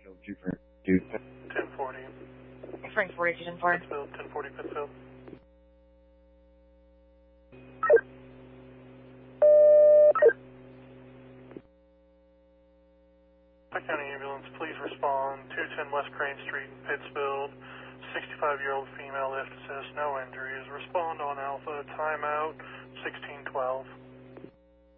1040. Frank 40 to 10-4. Pittsfield, 1040 Pittsfield. Pike County Ambulance, please respond. 210 West Crane Street, Pittsfield. 65-year-old female lift assist, no injuries. Respond on Alpha, timeout, 1612.